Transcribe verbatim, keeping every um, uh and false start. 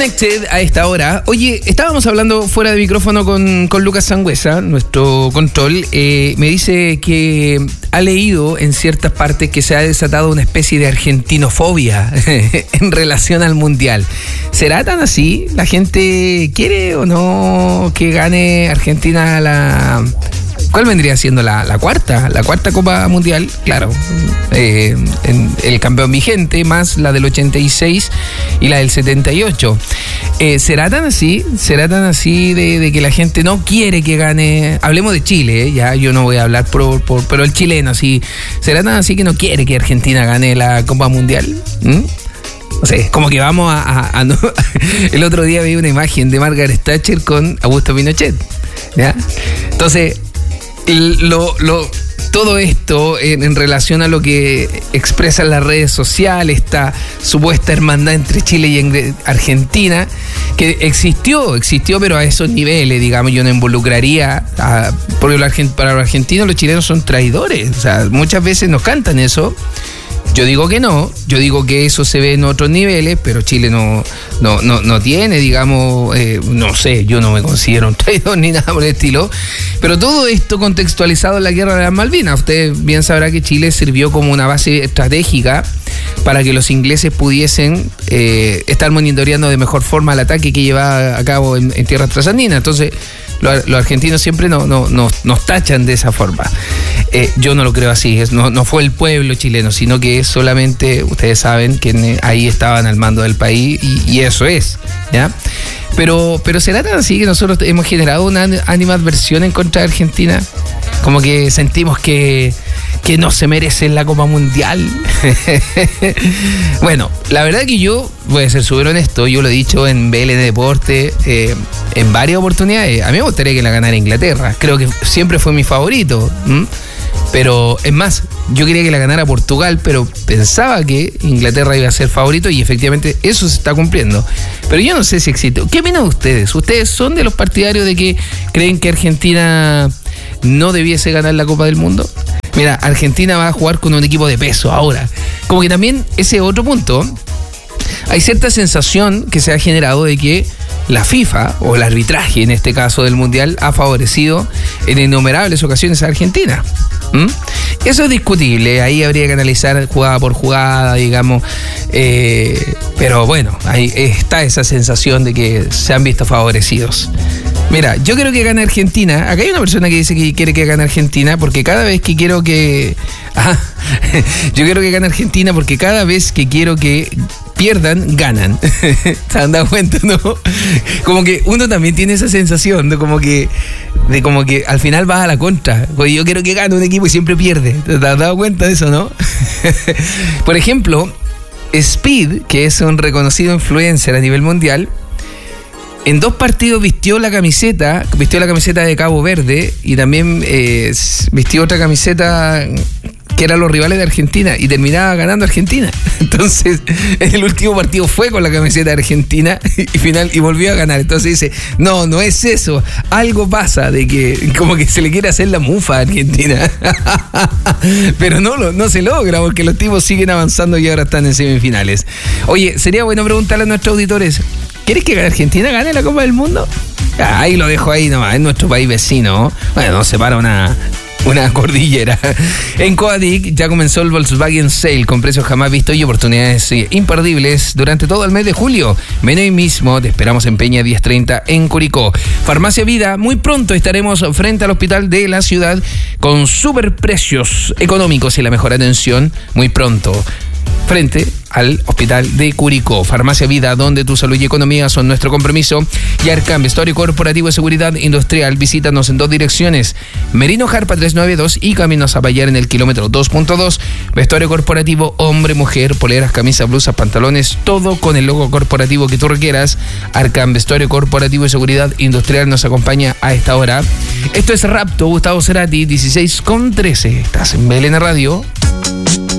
Connected a esta hora. Oye, estábamos hablando fuera de micrófono con, con Lucas Sangüesa, nuestro control. Eh, me dice que ha leído en ciertas partes que se ha desatado una especie de argentinofobia en relación al Mundial. ¿Será tan así? ¿La gente quiere o no que gane Argentina la... ¿Cuál vendría siendo la, la cuarta? La cuarta Copa Mundial, claro. Eh, en el campeón vigente, más la del ochenta y seis y la del setenta y ocho. Eh, ¿Será tan así? ¿Será tan así de, de que la gente no quiere que gane? Hablemos de Chile, ¿eh? Ya yo no voy a hablar por, por, pero el chileno, sí. ¿Será tan así que no quiere que Argentina gane la Copa Mundial? ¿Mm? O sea, como que vamos a... a, a no. El otro día vi una imagen de Margaret Thatcher con Augusto Pinochet, ¿ya? Entonces... Lo, lo, todo esto en, en relación a lo que expresan las redes sociales, esta supuesta hermandad entre Chile y Argentina, que existió, existió, pero a esos niveles, digamos, yo no involucraría, a, porque para los argentinos los chilenos son traidores, o sea, muchas veces nos cantan eso. Yo digo que no, yo digo que eso se ve en otros niveles, pero Chile no, no, no, no tiene, digamos, eh, no sé, yo no me considero un traidor ni nada por el estilo, pero todo esto contextualizado en la guerra de las Malvinas. Usted bien sabrá que Chile sirvió como una base estratégica para que los ingleses pudiesen eh, estar monitoreando de mejor forma el ataque que llevaba a cabo en, en tierras trasandinas. Entonces, los, los argentinos siempre no, no, no, nos tachan de esa forma. Eh, yo no lo creo así, es, no, no fue el pueblo chileno, sino que es solamente, ustedes saben, que ahí estaban al mando del país y, y eso es, ¿ya? Pero, pero ¿será tan así que nosotros hemos generado una animadversión en contra de Argentina? Como que sentimos que, que no se merece la Copa Mundial. Bueno, la verdad que yo, voy a ser súper honesto, yo lo he dicho en B L N Deporte eh, en varias oportunidades. A mí me gustaría que la ganara Inglaterra, creo que siempre fue mi favorito. ¿Mm? Pero es más, yo quería que la ganara Portugal, pero pensaba que Inglaterra iba a ser favorito y efectivamente eso se está cumpliendo. Pero yo no sé si existe. ¿Qué opinan ustedes? ¿Ustedes son de los partidarios de que creen que Argentina no debiese ganar la Copa del Mundo? Mira, Argentina va a jugar con un equipo de peso ahora. Como que también ese otro punto, hay cierta sensación que se ha generado de que la FIFA, o el arbitraje en este caso del Mundial, ha favorecido en innumerables ocasiones a Argentina. ¿Mm? Eso es discutible, ahí habría que analizar jugada por jugada, digamos, eh, pero bueno, ahí está esa sensación de que se han visto favorecidos. Mira, yo quiero que gane Argentina. Acá hay una persona que dice que quiere que gane Argentina porque cada vez que quiero que... Ah, yo quiero que gane Argentina porque cada vez que quiero que pierdan, ganan. ¿Se han dado cuenta, no? Como que uno también tiene esa sensación de como que de como que al final vas a la contra. Porque yo quiero que gane un equipo y siempre pierde. ¿Te has dado cuenta de eso, no? Por ejemplo, Speed, que es un reconocido influencer a nivel mundial, en dos partidos vistió la camiseta, vistió la camiseta de Cabo Verde y también eh, vistió otra camiseta que eran los rivales de Argentina y terminaba ganando Argentina. Entonces, en el último partido fue con la camiseta de Argentina y final y volvió a ganar. Entonces dice, no, no es eso. Algo pasa de que como que se le quiere hacer la mufa a Argentina. Pero no, no se logra porque los tipos siguen avanzando y ahora están en semifinales. Oye, sería bueno preguntarle a nuestros auditores, ¿quieres que Argentina gane la Copa del Mundo? Ah, ahí lo dejo ahí nomás, en nuestro país vecino. Bueno, nos separa una... una cordillera. En Coadic ya comenzó el Volkswagen Sale con precios jamás vistos y oportunidades imperdibles durante todo el mes de julio. Ven hoy mismo, te esperamos en Peña diez treinta en Curicó. Farmacia Vida, muy pronto estaremos frente al hospital de la ciudad con super precios económicos y la mejor atención muy pronto. Frente al hospital de Curicó. Farmacia Vida, donde tu salud y economía son nuestro compromiso. Y Arcam, vestuario corporativo de seguridad industrial. Visítanos en dos direcciones. Merino Jarpa trescientos noventa y dos y Camino Zapallar en el kilómetro dos punto dos. Vestuario corporativo, hombre, mujer, poleras, camisas, blusas, pantalones, todo con el logo corporativo que tú requieras. Arcam, vestuario corporativo de seguridad industrial, nos acompaña a esta hora. Esto es Rapto, Gustavo Cerati, dieciséis con trece. Estás en B L N Radio.